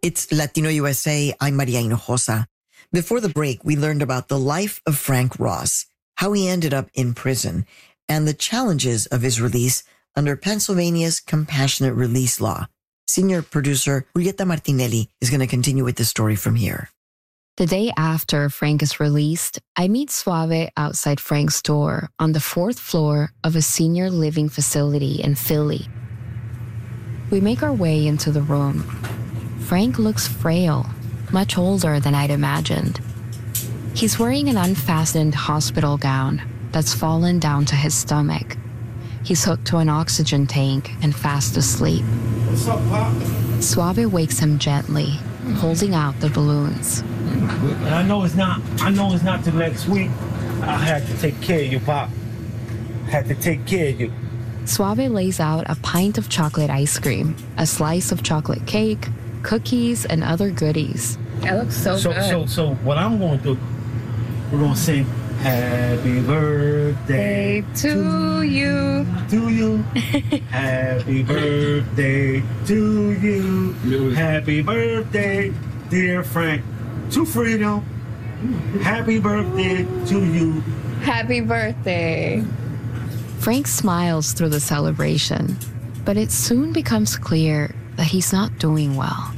It's Latino USA. I'm Maria Hinojosa. Before the break, we learned about the life of Frank Ross, how he ended up in prison, and the challenges of his release under Pennsylvania's compassionate release law. Senior producer Julieta Martinelli is going to continue with the story from here. The day after Frank is released, I meet Suave outside Frank's door on the 4th floor of a senior living facility in Philly. We make our way into the room. Frank looks frail, much older than I'd imagined. He's wearing an unfastened hospital gown that's fallen down to his stomach. He's hooked to an oxygen tank and fast asleep. What's up, Pop? Suave wakes him gently, holding out the balloons. And I know it's not till next week. I had to take care of you, Pop. Had to take care of you. Suave lays out a pint of chocolate ice cream, a slice of chocolate cake, cookies, and other goodies. It looks so good. So what I'm going to do, we're going to sing Happy Birthday to you. To you. Happy birthday to you. Happy birthday, dear Frank. To freedom. Happy birthday to you. Happy birthday. Frank smiles through the celebration, but it soon becomes clear that he's not doing well.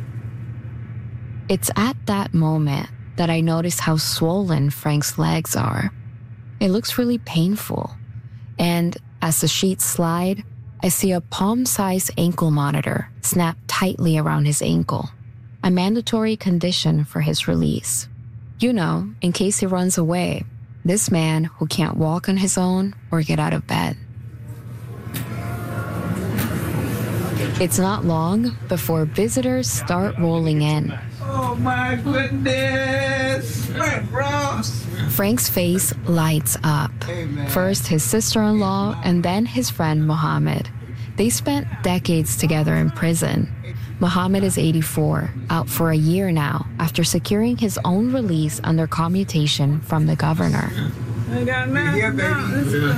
It's at that moment that I notice how swollen Frank's legs are. It looks really painful. And as the sheets slide, I see a palm-sized ankle monitor snapped tightly around his ankle, a mandatory condition for his release. You know, in case he runs away, this man who can't walk on his own or get out of bed. It's not long before visitors start rolling in. Oh my goodness! Frank Ross! Frank's face lights up. First his sister-in-law and then his friend Mohammed. They spent decades together in prison. Mohammed is 84, out for a year now after securing his own release under commutation from the governor. Yeah, baby.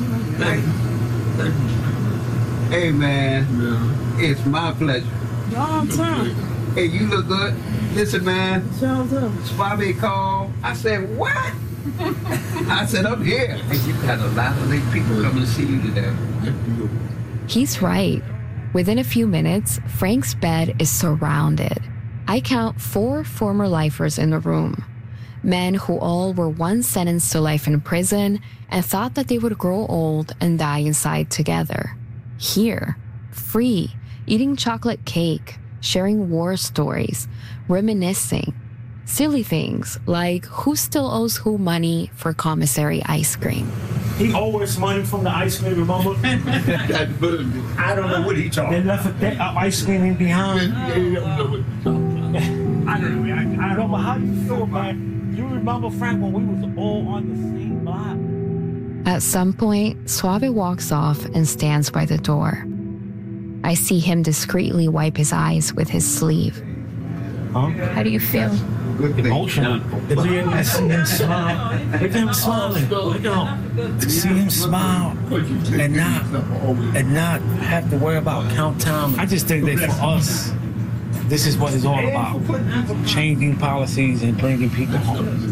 Hey, man. It's my pleasure. Long time. Hey, you look good. Listen, man. Suave called. I said, what? I said, I'm here. Hey, you got a lot of people coming to see you today. He's right. Within a few minutes, Frank's bed is surrounded. I count 4 former lifers in the room. Men who all were once sentenced to life in prison and thought that they would grow old and die inside together. Here, free, eating chocolate cake, sharing war stories, reminiscing. Silly things like who still owes who money for commissary ice cream. He owed us money from the ice cream, remember? I don't know what he talking They left ice cream behind. I don't know. But how you feel about it? You remember, Frank, when we was all on the same block? At some point, Suave walks off and stands by the door. I see him discreetly wipe his eyes with his sleeve. Huh? How do you feel? Emotional. To be able to see him smile. Look at him smiling. Look at him. To see him smile and not have to worry about count time. I just think that for us, this is what it's all about. Changing policies and bringing people home.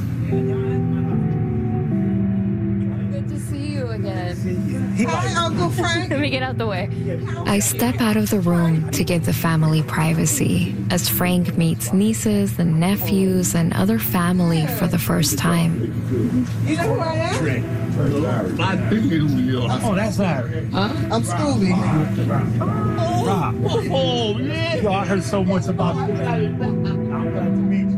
Good to see you again. Hi, Uncle Frank. Let me get out the way. I step out of the room to give the family privacy as Frank meets nieces and nephews and other family for the first time. You know who I am? I think you are. Oh, that's Larry. I'm Scooby. Rob. Oh, yeah. Yo, I heard so much about you. I'm glad to meet you.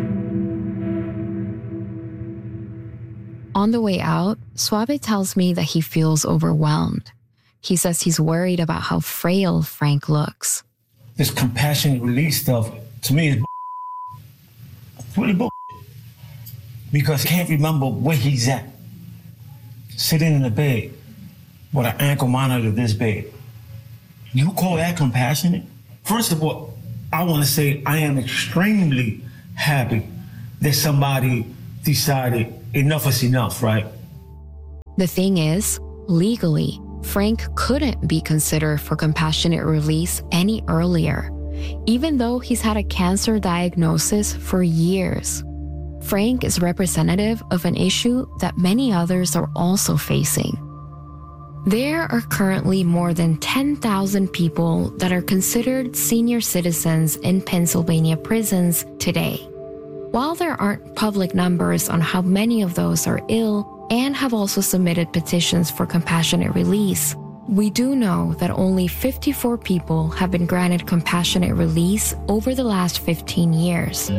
On the way out, Suave tells me that he feels overwhelmed. He says he's worried about how frail Frank looks. This compassionate release stuff, to me, is it's really bull. Because I can't remember where he's at. Sitting in the bed with an ankle monitor this big. You call that compassionate? First of all, I want to say I am extremely happy that somebody decided enough is enough, right? The thing is, legally, Frank couldn't be considered for compassionate release any earlier. even though he's had a cancer diagnosis for years. Frank is representative of an issue that many others are also facing. There are currently more than 10,000 people that are considered senior citizens in Pennsylvania prisons today. While there aren't public numbers on how many of those are ill and have also submitted petitions for compassionate release, we do know that only 54 people have been granted compassionate release over the last 15 years.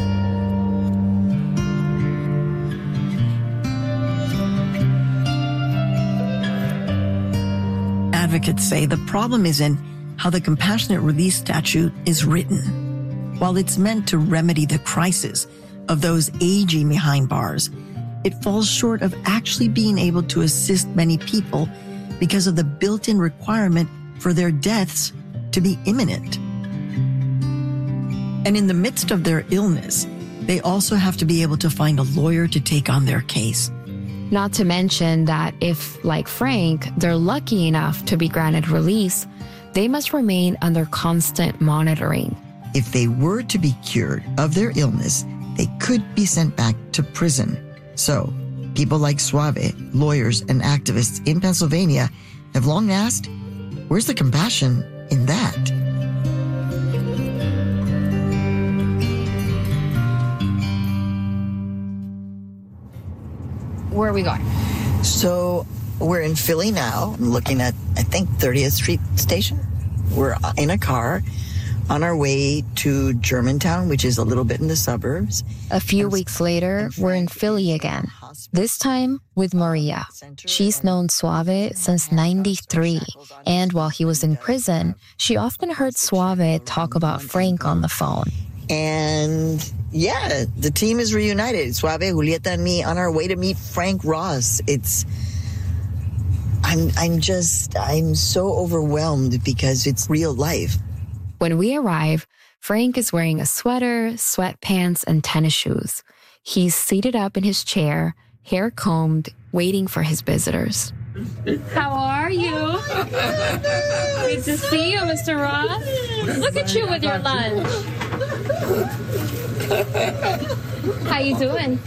Advocates say the problem is in how the compassionate release statute is written. While it's meant to remedy the crisis of those aging behind bars, it falls short of actually being able to assist many people because of the built-in requirement for their deaths to be imminent. And in the midst of their illness, they also have to be able to find a lawyer to take on their case. Not to mention that if, like Frank, they're lucky enough to be granted release, they must remain under constant monitoring. If they were to be cured of their illness, they could be sent back to prison. So, people like Suave, lawyers and activists in Pennsylvania have long asked, where's the compassion in that? Where are we going? So we're in Philly now. I'm looking at, I think, 30th Street Station. We're in a car on our way to Germantown, which is a little bit in the suburbs. A few weeks later, we're in Philly again, this time with Maria. She's known Suave since '93, and while he was in prison, she often heard Suave talk about Frank on the phone. And yeah, the team is reunited. Suave, Julieta, and me on our way to meet Frank Ross. I'm so overwhelmed because it's real life. When we arrive, Frank is wearing a sweater, sweatpants, and tennis shoes. He's seated up in his chair, hair combed, waiting for his visitors. How are you? Good to see you, Mr. Ross. Look at you with your lunch. How you doing?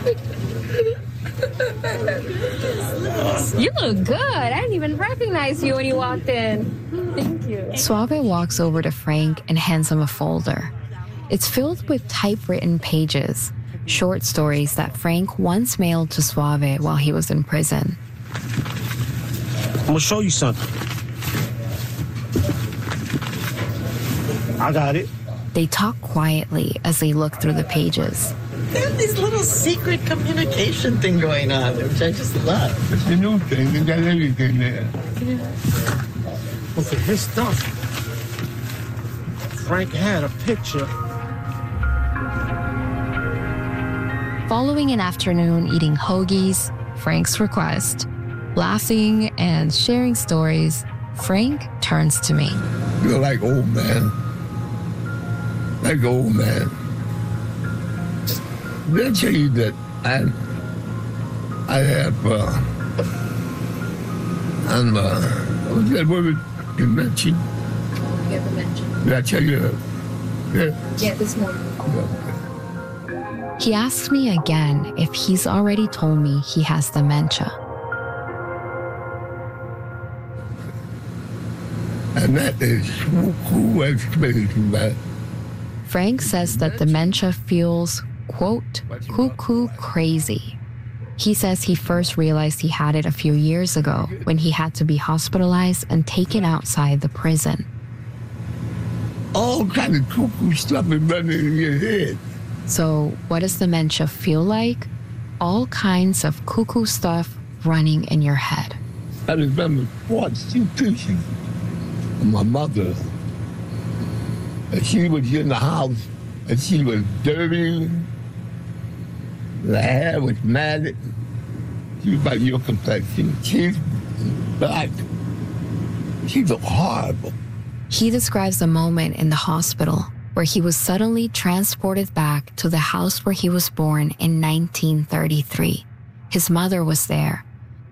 You look good. I didn't even recognize you when you walked in. Thank you. Suave walks over to Frank and hands him a folder. It's filled with typewritten pages, short stories that Frank once mailed to Suave while he was in prison. I'm gonna show you something. I got it. They talk quietly as they look through the pages. They have this little secret communication thing going on, which I just love. It's a new thing. They got everything there. Look at his stuff. Frank had a picture. Following an afternoon eating hoagies, Frank's request, laughing and sharing stories, Frank turns to me. You're like old man. Like old man. Did I tell you that I have, what's that word? Dementia? You have dementia. Did I tell you that? Yeah, this morning. He asks me again if he's already told me he has dementia. And that is who explains that. Frank says that dementia feels, quote, cuckoo crazy. He says he first realized he had it a few years ago when he had to be hospitalized and taken outside the prison. All kind of cuckoo stuff is running in your head. So what does dementia feel like? All kinds of cuckoo stuff running in your head. I remember 42 pictures of my mother. And she was in the house, and she was dirty. The hair was matted. She was like your complexion. She's black. She looked horrible. He describes a moment in the hospital where he was suddenly transported back to the house where he was born in 1933. His mother was there,